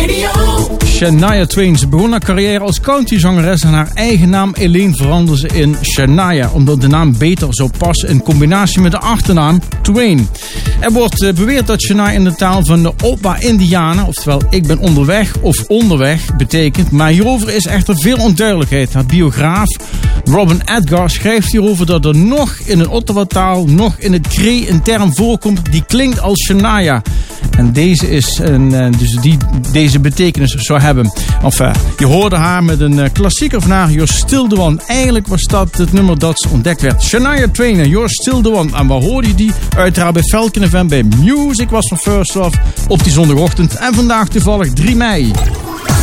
Shania Twain. Ze begon haar carrière als countryzangeres en haar eigen naam Elaine veranderde ze in Shania, omdat de naam beter zou passen in combinatie met de achternaam Twain. Er wordt beweerd dat Shania in de taal van de Opa-Indianen, oftewel ik ben onderweg of onderweg, betekent, maar hierover is echter veel onduidelijkheid. Haar biograaf Robin Edgar schrijft hierover dat er nog in het Ottawa-taal, nog in het Cree een term voorkomt die klinkt als Shania. En deze is die deze betekenis zou hebben. Je hoorde haar met een klassieker van haar, You're Still The One. Eigenlijk was dat het nummer dat ontdekt werd. Shania Twain, You're Still The One. En waar hoorde je die? Uiteraard bij Falcon FM bij Music Was van First Off op die zondagochtend. En vandaag toevallig 3 mei.